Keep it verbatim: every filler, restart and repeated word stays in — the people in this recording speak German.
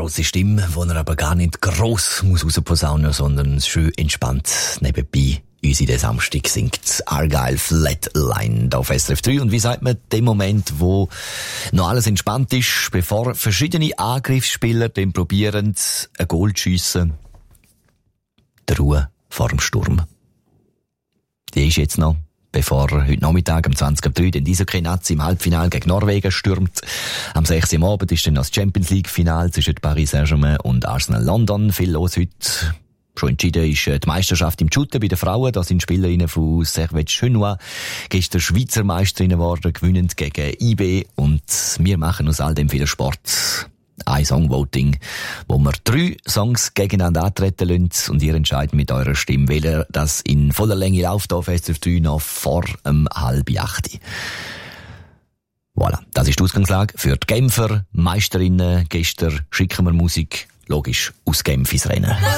grosse Stimme, die er aber gar nicht gross muss rausposaunen, sondern schön entspannt nebenbei uns in den Samstag singt. Argyle Flatline auf S R F drei. Und wie sagt man, dem Moment, wo noch alles entspannt ist, bevor verschiedene Angriffsspieler dann probieren, ein Goal zu schiessen, die Ruhe vor dem Sturm. Die ist jetzt noch, bevor heute Nachmittag um zwanzig Uhr drei den Eishockey Nazi im Halbfinale gegen Norwegen stürmt. Am sechs Uhr am Abend ist dann das Champions League Final zwischen Paris Saint-Germain und Arsenal London. Viel los heute. Schon entschieden ist die Meisterschaft im Shooten bei den Frauen. Da sind Spielerinnen von Servette Chenois gestern Schweizer Meisterinnen geworden, gewinnend gegen I B. Und wir machen aus all dem viel Sport ein Songvoting, wo wir drei Songs gegeneinander antreten lassen und ihr entscheidet mit eurer Stimme, welcher das in voller Länge läuft auf S R F drei noch vor um halb acht. Voilà, das ist die Ausgangslage für die Genfer Meisterinnen. Gestern schicken wir Musik, logisch, aus Genf ins Rennen.